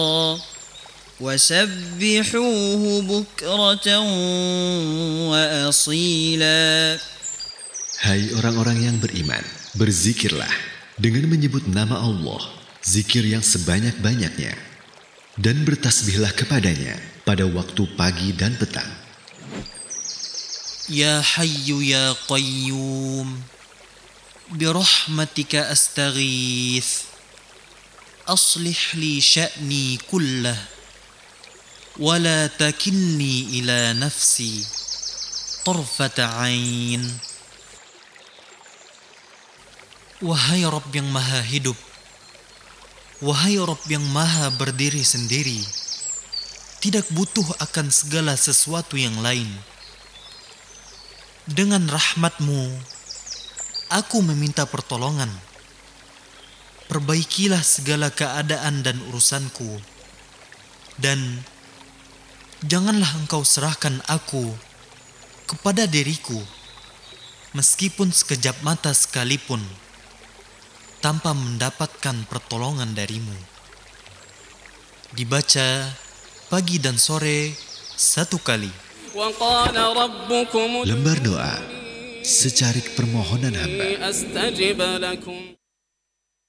وسبحوه بكرة وأصيلا. Hai orang-orang yang beriman, berzikirlah dengan menyebut nama Allah, zikir yang sebanyak-banyaknya, dan bertasbihlah kepadanya pada waktu pagi dan petang. Ya Hayyu ya Qayyum, birahmatika astaghith, aslih li sya'ni kullah, wa la takilni ila nafsi tarfata ain. Wahai Rabb yang maha hidup, wahai Rabb yang maha berdiri sendiri, tidak butuh akan segala sesuatu yang lain. Dengan rahmat-Mu, aku meminta pertolongan. Perbaikilah segala keadaan dan urusanku, dan janganlah Engkau serahkan aku kepada diriku, meskipun sekejap mata sekalipun, tanpa mendapatkan pertolongan dari-Mu. Dibaca pagi dan sore 1 kali. Lembar doa, secarik permohonan hamba.